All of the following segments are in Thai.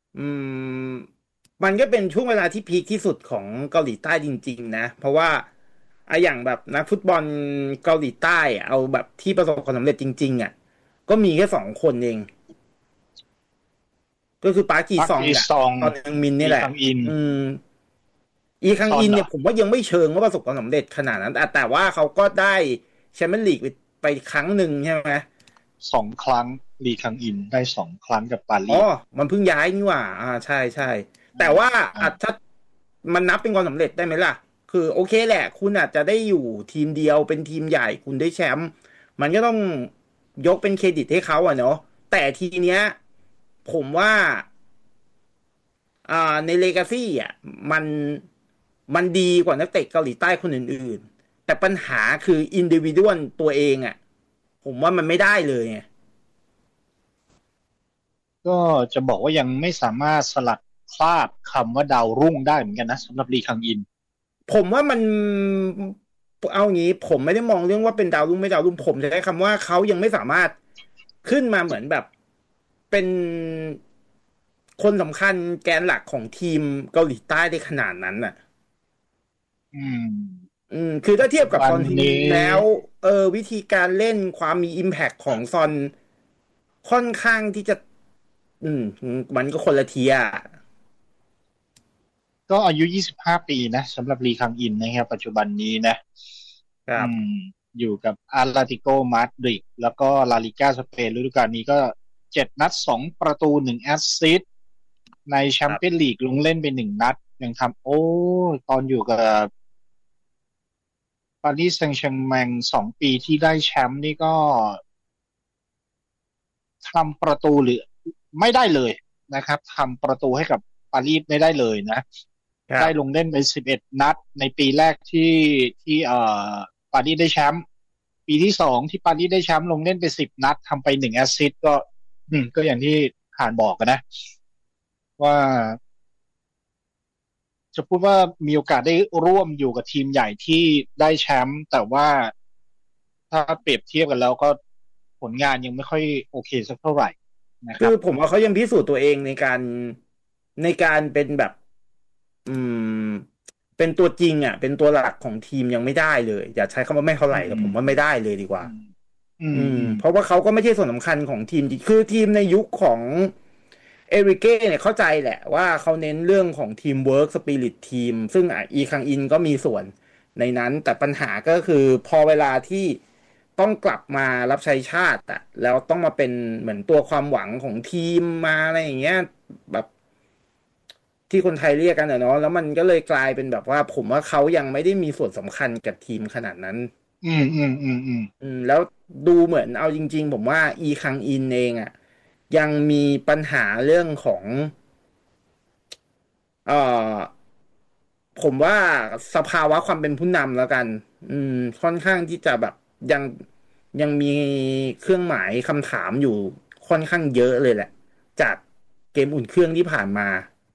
อืมมันก็เป็นช่วงเวลาที่พีคที่สุดของเกาหลีใต้จริงๆนะเพราะว่าอย่างแบบนักฟุตบอลเกาหลีใต้อะเอาแบบที่ประสบความสำเร็จจริงๆอ่ะก็มีแค่2 คนเองก็คือปาร์คจีปักจีซองกับซองตอนยังมินนี่ลีแหละคังอินอืมอีคังอินซอนเหรอเนี่ยผมว่ายังไม่เชิงว่าประสบความสำเร็จขนาดนั้นแต่ว่าเขาก็ได้แชมเปี้ยนลีกไปครั้งหนึ่งใช่ไหม 2 ครั้งลีคังอินได้2 ครั้งกับปาอ๋อรีสมันเพิ่งย้ายนี่หว่าใช่ใช่แต่อ่าว่าอ่าถ้ามันนับเป็นความสำเร็จได้ไหมล่ะคือโอเคแหละคุณอาจจะได้อยู่ทีมเดียวเป็นทีมใหญ่คุณได้แชมป์มันก็ต้องยกเป็นเครดิตให้เขาอะเนาะแต่ทีเนี้ยผมว่าในเลกาซี่มันมันดีกว่านักเตะเกาหลีใต้คนอื่นๆแต่ปัญหาคืออินดิวิด a l ตัวเองผมว่ามันไม่ได้เลยไงก็จะบอกว่ายังไม่สามารถสลัดคราบคำว่าดาวรุ่งได้เหมือนกันนะสำหรับลีคังอินผมว่ามันเอางี้ผมไม่ได้มองเรื่องว่าเป็นดาวรุ่งไม่ดาวรุ่งผมจะใช้คำว่าเขายังไม่สามารถขึ้นมาเหมือนแบบเป็นคนสำคัญแกนหลักของทีมเกาหลีใต้ได้ขนาดนั้นน่ะอืมคือถ้าเทียบกับปัจจุบันซอนฮึงมินนี้แล้ววิธีการเล่นความมีอิมแพคของซอนค่อนข้างที่จะอืมมันก็คนละเทียร์ก็อายุ25ปีนะสำหรับลีคังอินนะครับปัจจุบันนี้นะครับอืมอยู่กับอาร์เลติโกมาดริดแล้วก็ลาลิก้าสเปนฤดูกาลนี้ก็7 นัด2 ประตู1 แอสซิสต์ในแชครับมเปี้ยนลีกลงเล่นไป1 นัดยังทำโอ้ตอนอยู่กับปารีสแซงต์แชร์แมง2 ปีที่ได้แชมป์นี่ก็ ทำประตูหรือไม่ได้เลยนะครับทำประตูให้กับปารีสไม่ได้เลยนะได้ครับลงเล่นไป11 นัดในปีแรกที่ปารีสได้แชมป์ปีที่2ที่ปารีสได้แชมป์ลงเล่นไป10 นัดทำไป1 แอสซิสต์ก็ก็อย่างที่ผ่านบอกกันนะว่าจะพูดว่ามีโอกาสได้ร่วมอยู่กับทีมใหญ่ที่ได้แชมป์แต่ว่าถ้าเปรียบเทียบกันแล้วก็ผลงานยังไม่ค่อยโอเคสักเท่าไหร่นะคคือรับผมว่าเขายังพิสูจน์ตัวเองในการเป็นแบบ อืมเป็นตัวจริงเป็นตัวหลักของทีมยังไม่ได้เลยอย่าใช้คำว่าไม่เท่าไหอืร่แต่ผมว่าไม่มได้เลยดีกว่าอืมอืมเพราะว่าเขาก็ไม่ใช่ส่วนสำคัญของทีมคือทีมในยุคของเอริเก้เนี่ยเข้าใจแหละว่าเขาเน้นเรื่องของทีมเวิร์กสปิริตทีมซึ่งอีคังอินก็มีส่วนในนั้นแต่ปัญหาก็คือพอเวลาที่ต้องกลับมารับใช้ชาติแล้วต้องมาเป็นเหมือนตัวความหวังของทีมมาอะไรอย่างเงี้ยแบบ ที่คนไทยเรียกกันเนาะแล้วมันก็เลยกลายเป็นแบบว่าผมว่าเขายังไม่ได้มีส่วนสำคัญกับทีมขนาดนั้นอืมแล้วดูเหมือนเอาจริงๆผมว่าอีคังอินเองยังมีปัญหาเรื่องของเอ่อผมว่าสภาวะความเป็นผู้นำแล้วกันค่อนข้างที่จะแบบยังยังมีเครื่องหมายคำถามอยู่ค่อนข้างเยอะเลยแหละจากเกมอุ่นเครื่องที่ผ่านมา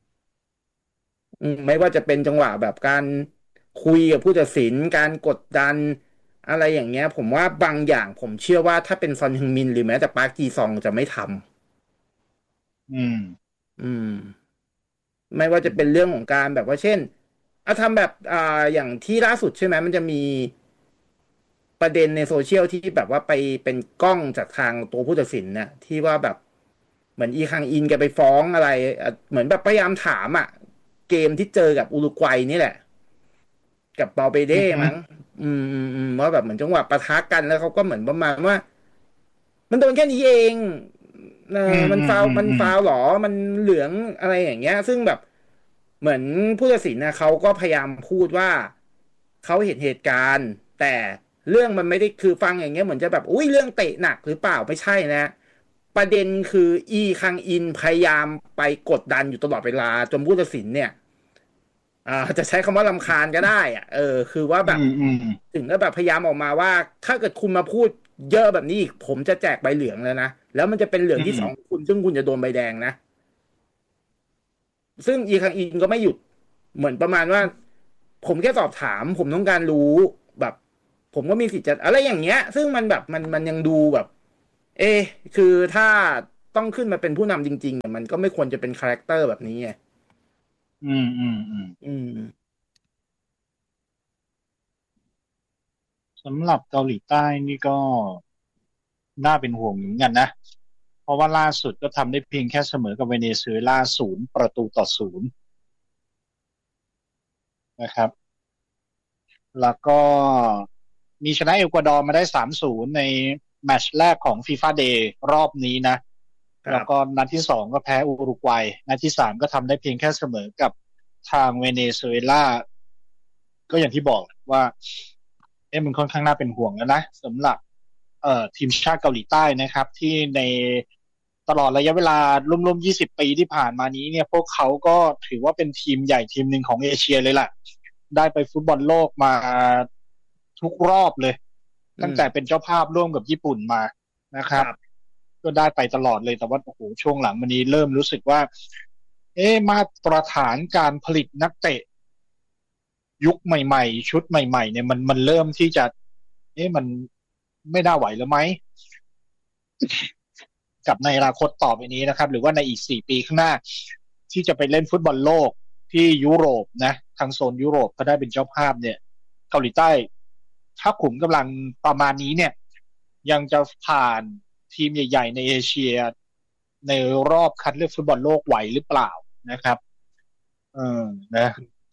ไม่ว่าจะเป็นจังหวะแบบการคุยกับผู้ตัดสินการกดดันอะไรอย่างเงี้ยผมว่าบางอย่างผมเชื่อว่าถ้าเป็นซอนฮึงมินหรือแม้แต่ปาร์คจีซองจะไม่ทอืมำไม่ว่าจะเป็นเรื่องของการแบบว่าเช่นทำแบบอย่างที่ล่าสุดใช่ไหมมันจะมีประเด็นในโซเชียลที่แบบว่าไปเป็นกล้องจากทางตัวผู้ตัดสินน่ะที่ว่าแบบเหมือนอีคังอินแกไปฟ้องอะไรเหมือนแบบพยายามถามเกมที่เจอกับอุรุกวัยนี่แหละ กับบาเปอืเด้มมั้งว่าแบบเหมือนจังหวะปะทะกันแล้วเขาก็เหมือนประมาณว่ามันโดนแค่นี้เองมันอืมอืมมันอืมฟาวหรอมันเหลืองอะไรอย่างเงี้ยซึ่งแบบเหมือนผู้ตัดสินนะเขาก็พยายามพูดว่าเขาเห็นเหตุการณ์แต่เรื่องมันไม่ได้คือฟังอย่างเงี้ยเหมือนจะแบบอุ้ยเรื่องเตะหนักหรือเปล่าไม่ใช่นะประเด็นคืออีคังอินพยายามไปกดดันอยู่ตลอดเวลาจนผู้ตัดสินเนี่ย จะใช้คำว่ารำคาญก็ได้คือว่าแบบอืมอืมถึงก็แบบพยายามออกมาว่าถ้าเกิดคุณมาพูดเยอะแบบนี้อีกผมจะแจกใบเหลืองแล้วนะแล้วมันจะเป็นเหลืองอืมที่สองคุณซึ่งคุณจะโดนใบแดงนะซึ่งอีคังอินก็ไม่หยุดเหมือนประมาณว่าผมแค่สอบถามผมต้องการรู้แบบผมก็มีสิทธิ์จะอะไรอย่างเงี้ยซึ่งมันแบบมันยังดูแบบเอะคือถ้าต้องขึ้นมาเป็นผู้นำจริงๆเนี่ยมันก็ไม่ควรจะเป็นคาแรคเตอร์แบบนี้ไงอืมสำหรับเกาหลีใต้นี่ก็น่าเป็นห่วงเหมือนกันนะเพราะว่าล่าสุดก็ทำได้เพียงแค่เสมอกับเวเนซุเอลา0-0นะครับแล้วก็มีชนะเอกวาดอร์มาได้3-0ในแมตช์แรกของฟีฟ่าเดย์รอบนี้นะแล้วก็นัดที่2ก็แพ้อุรุกวัยนัดที่3ก็ทำได้เพียงแค่เสมอกับทางเวเนซุเอลาก็อย่างที่บอกว่ามันค่อนข้างน่าเป็นห่วงแล้วนะสำหรับทีมชาติเกาหลีใต้นะครับที่ในตลอดระยะเวลารวมๆ20 ปีที่ผ่านมานี้เนี่ยพวกเขาก็ถือว่าเป็นทีมใหญ่ทีมหนึ่งของเอเชียเลยล่ะได้ไปฟุตบอลโลกมาทุกรอบเลยตั้งแต่เป็นเจ้าภาพร่วมกับญี่ปุ่นมานะครับก็ได้ไปตลอดเลยแต่ว่าโอ้โหช่วงหลังมานี้เริ่มรู้สึกว่ามาตรฐานการผลิตนักเตะยุคใหม่ๆชุดใหม่ๆเนี่ยมันเริ่มที่จะมันไม่น่าไหวแล้วไหมกับในอนาคตต่อไปนี้นะครับหรือว่าในอีก4 ปีข้างหน้าที่จะไปเล่นฟุตบอลโลกที่ยุโรปนะทางโซนยุโรปก็ได้เป็นเจ้าภาพเนี่ยเกาหลีใต้ถ้าขุมกำลังประมาณนี้เนี่ยยังจะผ่านทีมใหญ่ๆในเอเชียในรอบคัดเลือกฟุตบอลโลกไหวหรือเปล่านะครับนะ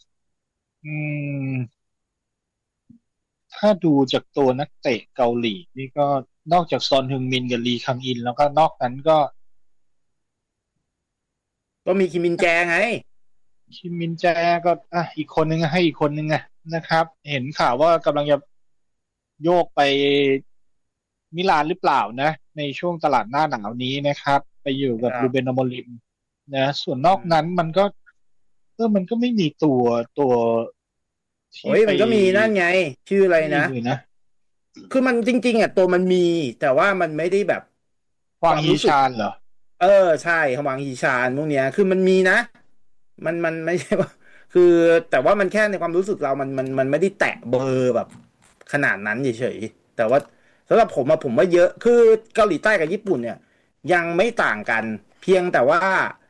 ถ้าดูจากตัวนักเตะเกาหลีนี่ก็นอกจากซอนฮึงมินกับลีคังอินแล้วก็นอกนั้นก็มีคิมมินแจไงคิมมินแจก็อีกคนนึงให้อีกคนนึงนะครับเห็นข่าวว่ากำลังจะโยกไปมิลานหรือเปล่านะในช่วงตลาดหน้าหนาวนี้นะครับไปอยู่กับรูเบน อโมริมนะส่วนนอกนั้นมันก็มันก็ไม่มีตัวโอ้ยมันก็มีนั่นไงชื่ออะไรนะคือมันจริงๆตัวมันมีแต่ว่ามันไม่ได้แบบความรู้สึกเหรอใช่ฮวางฮีชานพวกเนี้ยคือมันมีนะมันไม่ใช่ว่าคือแต่ว่ามันแค่ในความรู้สึกเรามันไม่ได้แตะเบอร์แบบขนาดนั้นเฉยๆแต่ว่าสำหรับผมว่าเยอะคือเกาหลีใต้กับญี่ปุ่นเนี่ยยังไม่ต่างกันเพียงแต่ว่า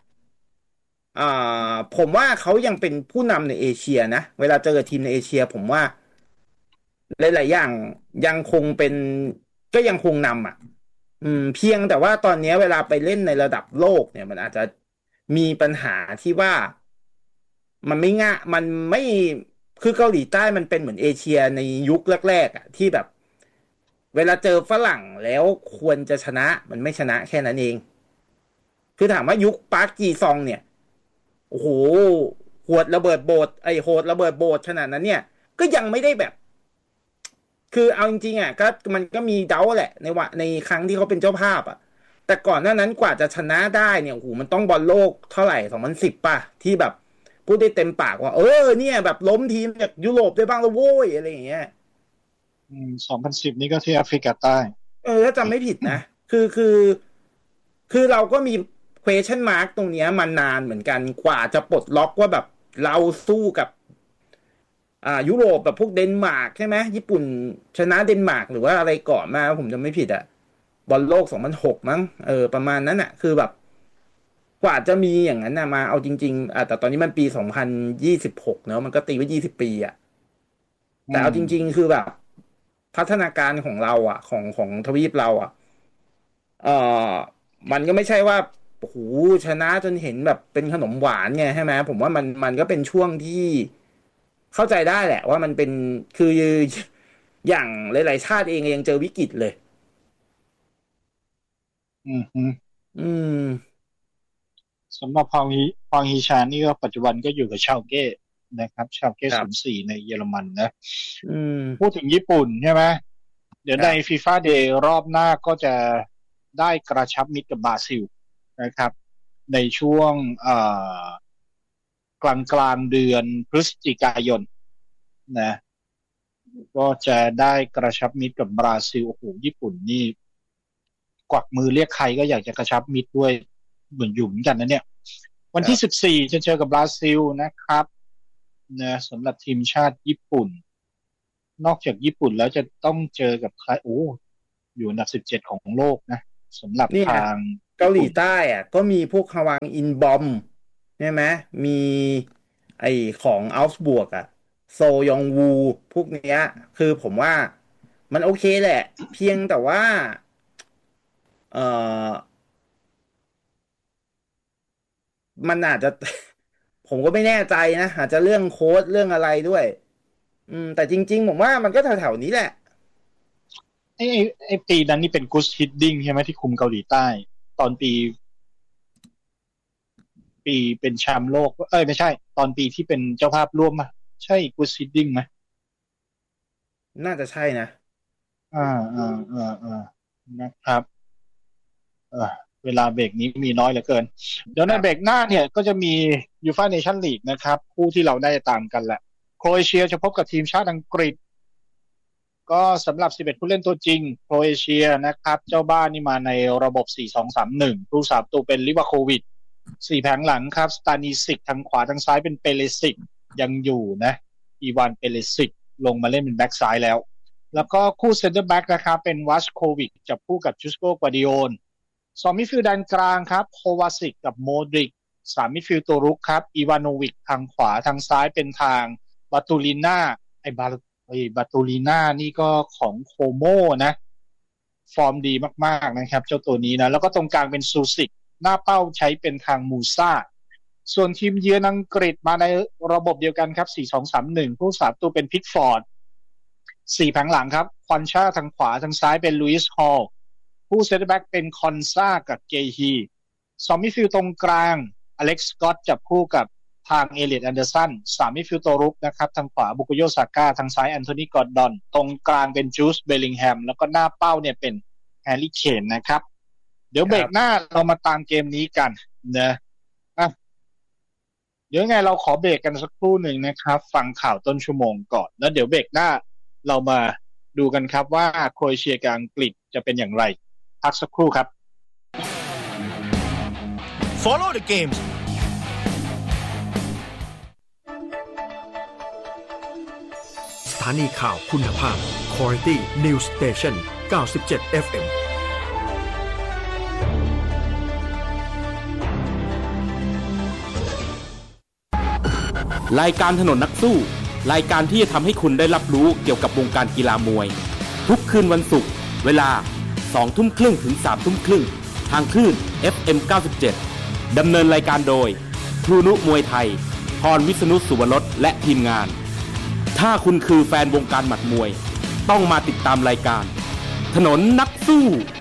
ผมว่าเขายังเป็นผู้นำในเอเชียนะเวลาเจอทีมในเอเชียผมว่าหลายๆอย่างยังคงเป็นก็ยังคงนำเพียงแต่ว่าตอนนี้เวลาไปเล่นในระดับโลกเนี่ยมันอาจจะมีปัญหาที่ว่ามันไม่ง่ายมันไม่คือเกาหลีใต้มันเป็นเหมือนเอเชียในยุคแรกๆที่แบบเวลาเจอฝรั่งแล้วควรจะชนะมันไม่ชนะแค่นั้นเองคือถามว่ายุคปาร์คจีซองเนี่ยโอ้โหหวดระเบิดโบสถ์โหดระเบิดโบสถ์ขนาดนั้นเนี่ยก็ยังไม่ได้แบบ คือเอาจริงๆก็มันก็มีเดาแหละในครั้งที่เขาเป็นเจ้าภาพแต่ก่อนหน้านั้นกว่าจะชนะได้เนี่ยโอ้โหมันต้องบอลโลกเท่าไหร่2010ป่ะที่แบบพูดได้เต็มปากว่าเนี่ยแบบล้มทีมจากยุโรปได้บ้างแล้วโว้ยอะไรอย่างเงี้ย 2010นี่ก็ที่แอฟริกาใต้ถ้าจำไม่ผิดนะคือเราก็มี question mark ตรงเนี้ยมานานเหมือนกันกว่าจะปลดล็อกว่าแบบเราสู้กับยุโรปแบบพวกเดนมาร์กใช่ไหมญี่ปุ่นชนะเดนมาร์กหรือว่าอะไรก่อนมาผมจำไม่ผิดบอลโลก2006มั้งประมาณนั้นคือแบบกว่าจะมีอย่างนั้นมาเอาจริงๆแต่ตอนนี้มันปี2026เนอะมันก็ตีไว้20 ปีแต่เอาจริงๆคือแบบพัฒนาการของเราของทวีปเราเออมันก็ไม่ใช่ว่าโอ้โหชนะจนเห็นแบบเป็นขนมหวานไงใช่ไหมผมว่ามันก็เป็นช่วงที่เข้าใจได้แหละว่ามันเป็นคืออย่างหลายๆชาติเองยังเจอวิกฤตเลยอืมสำหรับฮองฮีชานนี่ก็ปัจจุบันก็อยู่กับชาลเก้นะครับชาลเก้04ในเยอรมันนะพูดถึงญี่ปุ่นใช่ไหมเดี๋ยวในฟีฟ่าเดย์รอบหน้าก็จะได้กระชับมิตรกับบราซิลนะครับในช่วงกลางเดือนพฤศจิกายนนะก็จะได้กระชับมิตรกับบราซิลโอ้โหญี่ปุ่นนี่กวักมือเรียกใครก็อยากจะกระชับมิตรด้วยเหมือนอยู่เหมือนกันนะเนี่ยวันที่14จะเจอกับบราซิลนะครับนะสำหรับทีมชาติญี่ปุ่นนอกจากญี่ปุ่นแล้วจะต้องเจอกับใครอยู่อันดับ17ของโลกนะสำหรับทางเกาหลีใต้อ่ะก็มีพวกฮวังอินบอมใช่ไหมมีไอของอัลส์บวกอ่ะโซยองวูพวกเนี้ยคือผมว่ามันโอเคแหละเพียงแต่ว่าเออมันอาจจะผมก็ไม่แน่ใจนะอาจจะเรื่องโค้ดเรื่องอะไรด้วยแต่จริงๆผมว่ามันก็แถวๆนี้แหละไอ้ปีนั้นนี่เป็นกู๊ดฮิดดิ้งใช่ไหมที่คุมเกาหลีใต้ตอนปีเป็นแชมป์โลกไม่ใช่ตอนปีที่เป็นเจ้าภาพร่วมมาใช่กู๊ดฮิดดิ้งไหมน่าจะใช่นะอ่านะครับเออเวลาเบรกนี้มีน้อยเหลือเกินเดี๋ยวในเบรกหน้าเนี่ยก็จะมียูฟ่าเนชั่นลีกนะครับคู่ที่เราได้ตามกันแหละโครเอเชียจะพบกับทีมชาติอังกฤษก็สำหรับ11ผู้เล่นตัวจริงโครเอเชียนะครับเจ้าบ้านนี่มาในระบบ 4-2-3-1 ผู้สาประตูเป็นลิวาโควิช4แผงหลังครับสตานิสิกทางขวาทางซ้ายเป็นเปเลสิกยังอยู่นะอีวานเปเลสิกลงมาเล่นเป็นแบ็กซ้ายแล้วก็คู่เซนเตอร์แบ็กนะครับเป็นวัชโควิชจับคู่กับจูสโกกวาดิโอนสองมิดฟิลด์ด้านกลางครับโควาซิกกับโมดริกสามมิดฟิลด์ตัวรุกครับอีวานโนวิชทางขวาทางซ้ายเป็นทางบาตูลิน่าบาตูลิน่านี่ก็ของโคโมนะฟอร์มดีมากๆนะครับเจ้าตัวนี้นะแล้วก็ตรงกลางเป็นซูซิกหน้าเป้าใช้เป็นทางมูซ่าส่วนทีมเยือนอังกฤษมาในระบบเดียวกันครับ 4-2-3-1 ผู้สาประตูเป็นพิกฟอร์ด4แผงหลังครับควันชาทางขวาทางซ้ายเป็นลุยส์ฮอลล์ผู้เซนเตอร์แบ็กเป็นคอนซากับเกฮีสองมิดฟิลด์ตรงกลางอเล็กซ์สกอตจับคู่กับทางเอเลียตแอนเดอร์สันสามมิดฟิลด์ตัวรุกนะครับทางขวาบุกโยซาก้าทางซ้ายแอนโทนีกอร์ดอนตรงกลางเป็นจูสเบลลิงแฮมแล้วก็หน้าเป้าเนี่ยเป็นแฮร์รี่เคนนะครับเดี๋ยวเบรกหน้าเรามาตามเกมนี้กันนะเดี๋ยวไงเราขอเบรกกันสักครู่หนึ่งนะครับฟังข่าวต้นชั่วโมงก่อนแล้วเดี๋ยวเบรกหน้าเรามาดูกันครับว่าโครเอเชียกับอังกฤษจะเป็นอย่างไรพักสักครู่ครับ Follow the gamesสถานีข่าวคุณภาพ Quality News Station 97 FM รายการถนนนักสู้รายการที่จะทำให้คุณได้รับรู้เกี่ยวกับวงการกีฬามวยทุกคืนวันศุกร์เวลา 20:30 ถึง 21:30 ทางคลื่น FM 97 ดำเนินรายการโดยครูนุมวยไทยพรวิษณุสุวรสและทีมงานถ้าคุณคือแฟนวงการหมัดมวยต้องมาติดตามรายการถนนนักสู้